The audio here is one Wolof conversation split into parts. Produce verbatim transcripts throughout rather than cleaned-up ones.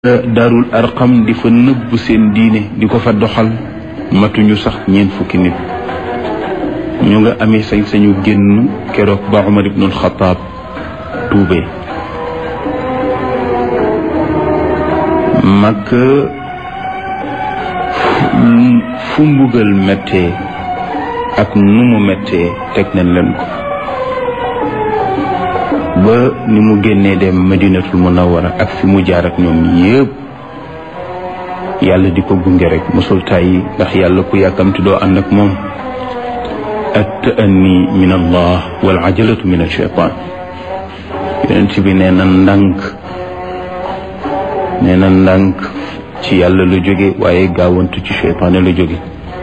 daarul arqam di fa nëbb seen diine di ko fa doxal matuñu sax ñeent fukki nit ñu nga amee sañ-sañu génn keroog ba Umar ibnul Xataab tuubee Makka fu mbugal mettee ak nu mu mettee teg nañ leen ko ba ni mu génnee dem Madinatul Munawwara ak fi mu jaar ak ñoom yépp yàlla di ko gunge rek mosul tàyyi ndax yàlla ku yàkkamti doo ànd ak moom at-ta'anni min allah wal ajalatu min ash-shaytan yonent bi nee na ndànk nee na ndànk ci yàlla la jóge waaye gaawantu ci shaytaan la jóge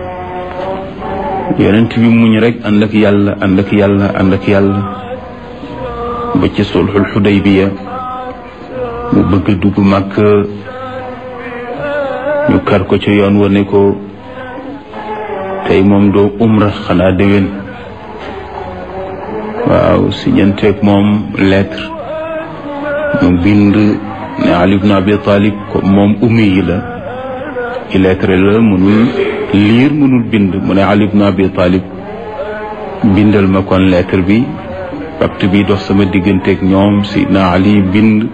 yonent bi muñ rek ànd ak yàlla ànd ak yàlla ànd ak yàlla ba ci sulhul Xudaybiya mu bëgg dugg Makka ñu kar ko ci yoon wa ne ko tey moom doo umra xanaa déwén waaw si ñenteeg moom lettre mu bind ne Ali ibn Abi Talib ko moom ummi yi la illettré la mënul liir mënul bind mu ne Ali ibn Abi Talib bindal ma kon lettre bi pacte bi dox sama digganteeg ñoom Sidna Ali bind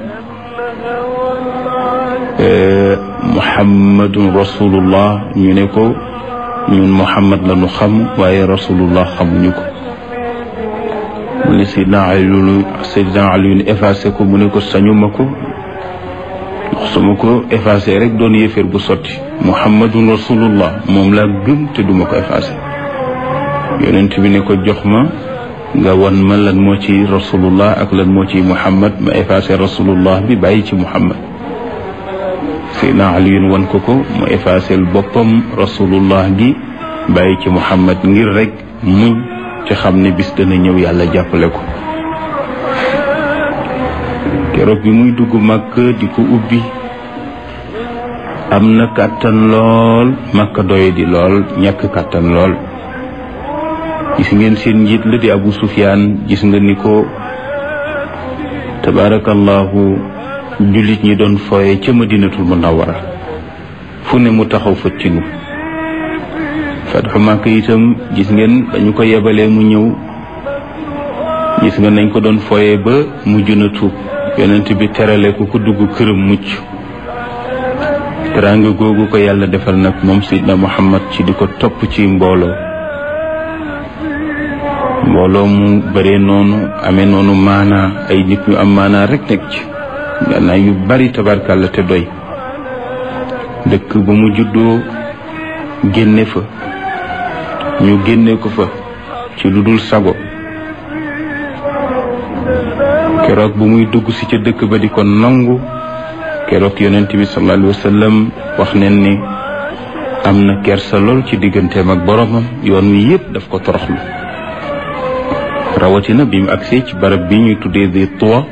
Muhammadun rasulullah ñu ne ko ñun Muhammad la ñu xam waaye rasulullah xamuñu ko mu ne Sidna Ali Sidna Ali effacé ko mu ne ko sañuma ko ndax su ma ko effacé rek doon yéeféer bu sotti Muhammadun rasulullah moom laa gëm te duma ko effacé yonent bi ne ko jox ma nga wan ma lan moo ci rasulullah ak lan moo ci muhammad ma effacé rasulullah bi bàyyi ci muhammad Seydina Aliyun wan ko ko mu effacé boppam rasulullah gi bàyyi ci muhammad ngir rek muñ ci xam ne bis dana ñëw yàlla jàppale ko keroog bi muy dugg Makka di ko ubbi am na kàttan lool Makka doye di lool ñàkk kàttan lool gis ngeen seen njiit la di Abu Sufyaan gis nga ni ko tabarakallahu jullit ñi doon fooye ca Madinatul Munawwara fu ne mu taxaw fa tinu Fathu Makka itam gis ngeen dañu ko yebalee mu ñëw gis nga nañ ko doon fooye ba mujj na tuub yonent bi terale ko ku dugg këram mucc teraanga googu ko yàlla defal nag moom Seydina Muhammad ci di ko topp ci mbooloo mbooloo mu bëree noonu amee noonu maanaa ay nit ñu am maanaa rek nekk ci gannaaw yu bari tabarkàlla te doy dëkk ba mu juddoo génne fa ñu génne ko fa ci lu dul sago keroog bu muy dugg si ca dëkk ba di ko nangu keroog yonent bi sallallahu alayhi wa sallam wax neen ni am na kersa lool ci digganteem ak boromam yoon wi yépp daf ko toroxlu rawatina bi mu agsee ci barab bi ñuy tuddee di Tuwa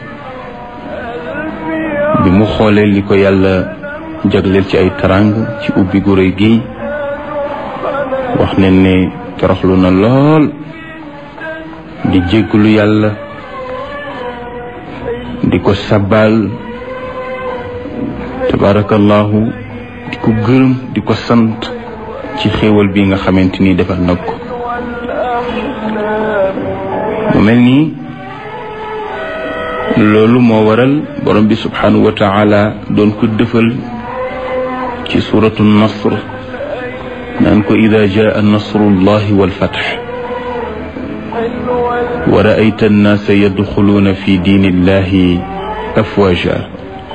bi mu xoolee li ko yàlla jagleel ci ay tarang ci ubbi gu réy gi wax ne ne toroxlu na lool di jégglu yàlla di ko sabal tabarakallahu di ko gërëm di ko sant ci xéewal bi nga xamante ni defal na ko mu mel nii loolu moo waral borom bi subhanahu wa taala doon ko dëfal ci suratu nasr naan ko ida jaa nasrullahi walfath wa raayta annaasa yadxuluuna fi diinillahi afwaja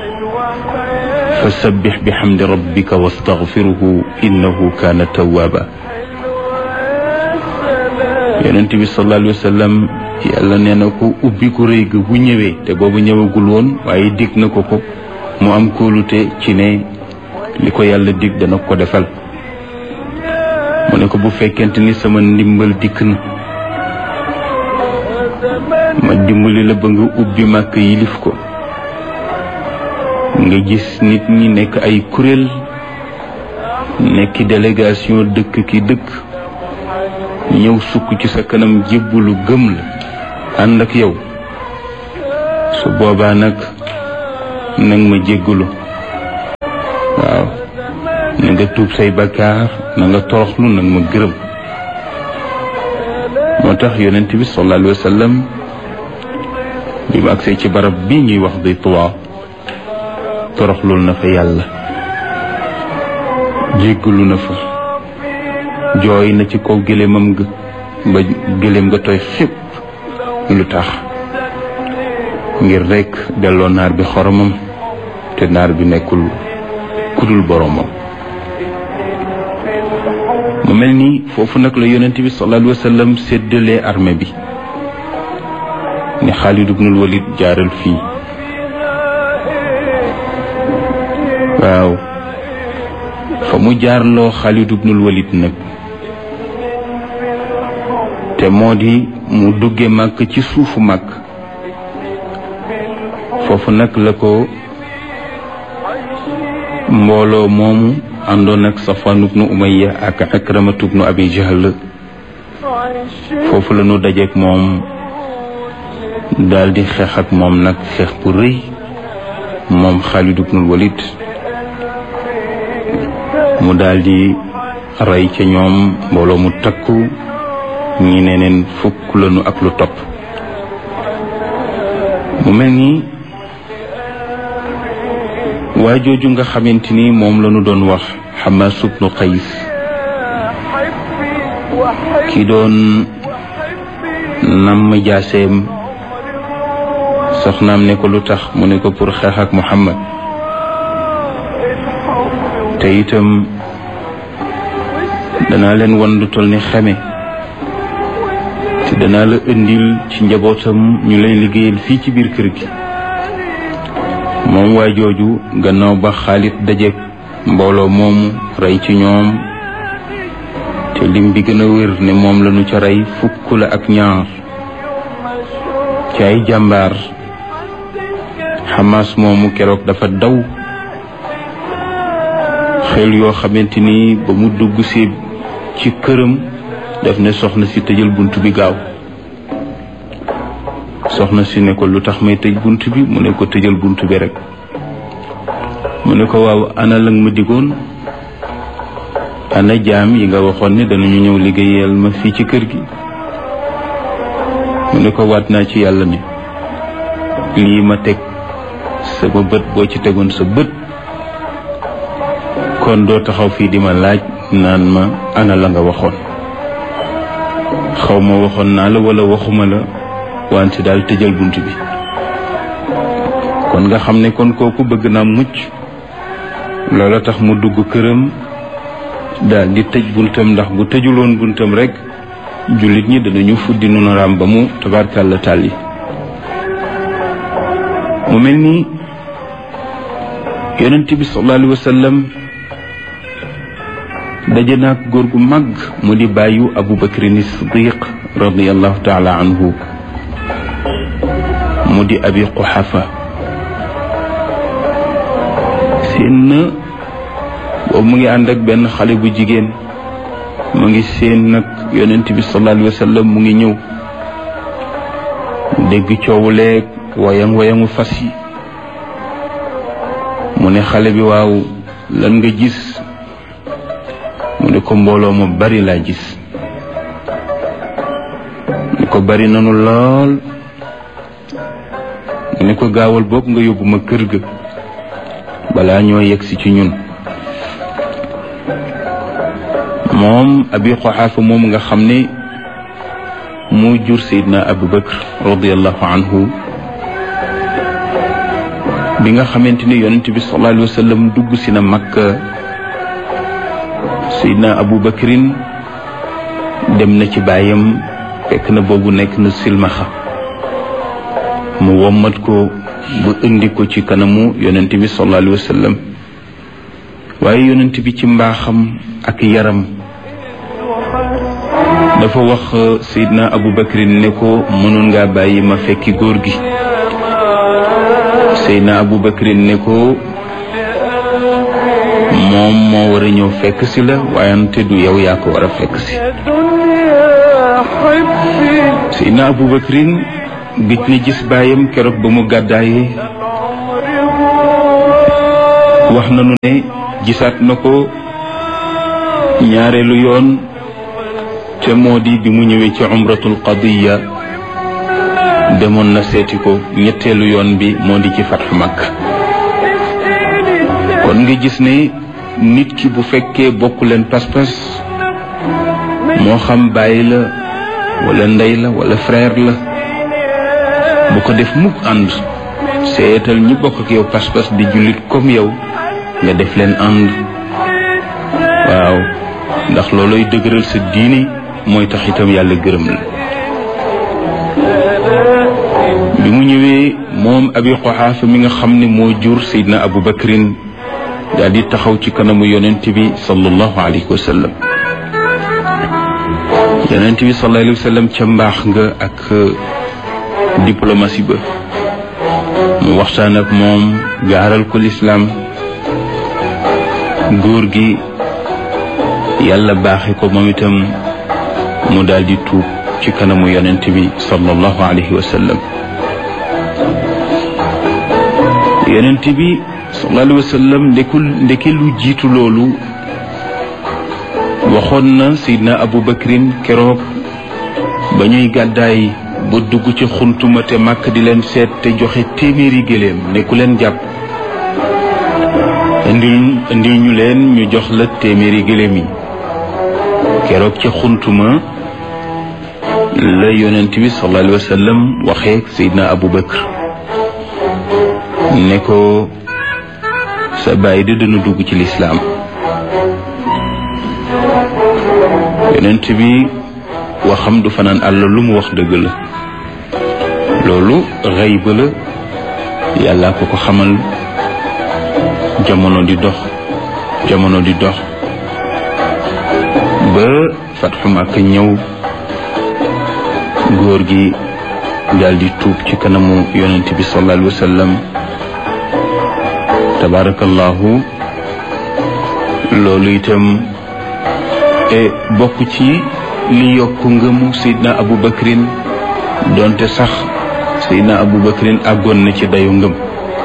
fasabbix bixamdi rabbika wastaxfiruhu innahu kaana tawwaaba yonent bi sallallahu alayhi wa sallam yàlla nee na ko ubbi ko rëy ga bu ñëwee te boobu ñëwagul woon waaye dig na ko ko mu am kóolute ci ne li ko yàlla dig dana ko defal mu ne ko bu fekkente ni sama ndimbal dikk na ma dimbali la ba nga ubbi màkk yilif ko nga gis nit ñi nekk ay kuréel nekki délégation dëkk ki dëkk ñëw sukk ci sa kanam jébbalu gëm la ànd ak yow su boobaa nag nag ma jéggalu waaw na nga tuub say bakkaar na nga toroxlu nag ma gërëm. moo tax yonent bi sallallahu alayhi wa sallam bi mu agsee ci barab bi ñuy wax di Tuwaa toroxlul na fa yàlla, jéggalu na fa, jooy na ci kaw gëléemam ga ba gëléem nga tooy xépp. lu tax? ngir rekk delloo naar bi xoromam, te naar bi nekkul kudul boromam. mu mel ni foofu nag la yonent bi sallallahu alayhi wa sallam séddalee armée bi ni Xaalid ibnul Walid jaaral fii. waaw fa mu jaarloo Xaalid ibnul Walid nag te moo di mu dugge Màkk ci suufu Màkk. foofu nag la ko mbooloo moomu àndoon ak Safwan ibnu Umayya ak Akramatu ibnu Abi Jahl foofu la ñu dajeek moom daal di xeex ak moom nag xeex bu rëy moom Xaalid ibnul Walid. mu daal di rey ca ñoom mbooloo mu takku, ñi ne neen fukk lañu ak lu topp. mu mel ni waa jooju nga xamante ni moom la ñu doon wax Xamaas ibnu Qays, ki doon namm jaaseem, soxnaam ne ko lu tax mu ne ko pour xeex ak Muhammad. te itam danaa leen wan lu toll ni xeme, te danaa la indil ci njabootam ñu lay liggéeyal fii ci biir kër gi. moom waa jooju gannaaw ba Xaalid dajeek mbooloo moomu rey ci ñoom, te lim bi gën a wér ne moom lañu ca rey fukk la ak ñaar ci ay jàmbaar. Xamaas moomu keroog dafa daw xel yoo xamante ni ba mu dugg si ci këram daf ne soxna si tëjal bunt bi gaaw. soxna si ne ko lu tax may tëj bunt bi? mu ne ko tëjal bunt bi rek. mu ne ko waaw ana lang ma digoon, ana jaam yi nga waxoon ne danañu ñëw liggéeyal ma fii ci kër gi? mu ne ko waat naa ci yàlla ne lii ma teg sama bët boo ci tegoon sa bët kon doo taxaw fii di ma laaj naan ma ana la nga waxoon. xaw ma waxoon naa la wala waxuma la, wante daal tëjal bunt bi. kon nga xam ne kon kooku bëgg naa mucc, loola tax mu dugg këram daal di tëj buntam, ndax bu tëjuloon buntam rek jullit ñi danañu fuddi nu naraam ba mu tabarkàlla tàlli. mu mel ni yonent bi sallallahu alayhi wa sallam daje naag góor gu mag mu di bàyyu Abu Bakrin Siddiq radiyallahu taala anhu, mu di Abi Quhafa. seen na boobu mu ngi ànd ak benn xale bu jigéen, mu ngi seen nag yonent bi sallallahu alayhi wa sallam mu ngi ñëw, dégg coowuleeg wayang wayangu fas yi. mu ne xale bi waaw lan nga gis? mu ne ko mbooloo mu bari laa gis. mu ne ko bari nanu lool. mu ne ko gaawal boog nga yóbbu ma kër ga balaa ñoo yegsi ci ñun. moom Abi Quhafa moom nga xam ne moo jur Seydina Abu Bakr radiyallahu anhu, bi nga xamante ne yonent bi sallallahu alayhi wa sallam dugg si na Makka, Seydina Abu Bakrin dem na ci baayam, fekk na boobu nekk na silmaxa. mu wommat ko ba indi ko ci kanamu yonent bi sallallahu alayhi wa sallam. waaye yonent bi ci mbaaxam ak yaram dafa wax Seydina Abu Bakrin ne ko mënoon ngaa bàyyi ma fekki góor gi. Seydina Abu Bakrin ne ko moom moo war a ñëw fekk si la, waayante du yow yaa ko war a fekk si. Seydina Abu Bakrin gëj na gis baayam keroog ba mu gàddaayee wax nañu ne gisaat na ko ñaareelu yoon te moo di bi mu ñëwee ci umratul qadiya demoon na seeti ko. ñetteelu yoon bi moo di ci fatxu Makka. kon nga gis ne nit ki bu fekkee bokk leen pas-pas moo xam bàyyi la wala ndey la wala frère la bu ko def mukk ànd. seetal ñi bokk ak yow pas-pas di jullit comme yow nga def leen ànd. waaw ndax looloy dëgëral sa diini mooy tax itam yàlla gërëm la. bi mu ñëwee moom Abi Quhaafa mi nga xam ne moo jur Seydina Abu Bakrin daal di taxaw ci kanamu yonent bi sallallahu alayhi wa sallam. yonent bi sallallahu alayhi wa sallam ca mbaax nga ak diplomatie ba mu waxtaan ak moom gaaral ko lislaam. góor gi yàlla baaxe ko moom itam mu daal di tuub ci kanamu yonent bi sallallahu alayhi wa sallam. yonent bi sallallahu alayhi wa sallam ndekul ndeke lu jiitu loolu waxoon na Seydina Abu Bakrin keroog ba ñuy gàddaay ba dugg ci xuntuma te màkk di leen seet te joxe téeméeri gëléem ne ku leen jàpp indil indil ñu leen ñu jox la téeméeri gëléem yi. keroog ci xuntuma la yonent bi sallallahu alayhi wa sallam waxee Seydina Abu Bakr ne ko sa baay de dana dugg ci lislaam. yonent bi waxam du fanaan àll lu mu wax dëgg la. loolu xëy ba la yàlla ko ko xamal. jamono di dox jamono di dox ba fatxu Makka ñëw. góor gi daal di tuub ci kanamu yonent bi sallallahu alayhi wa sallam. tabarakallahu loolu itam e bokk ci li yokk ngëmu Seydina Abu Bakrin donte sax Seydina Abu Bakrin àggoon na ci dayu ngëm.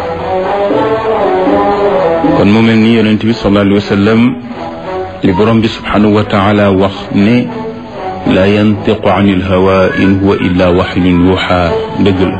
kon mu mel ni yonent bi sallallahu alayhi wa sallam li borom bi subhanahu wa taala wax ne la yantiqu anil hawa in huwa illa wahyun yuha dëgg la